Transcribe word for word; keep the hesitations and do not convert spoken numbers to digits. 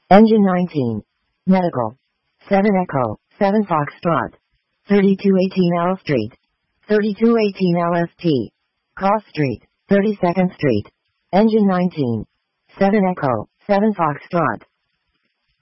Engine nineteen. Medical. seven Echo, seven Foxtrot. thirty-two eighteen L Street. thirty-two eighteen L S T. Cross Street, thirty-second Street. Engine nineteen. seven Echo, seven Foxtrot.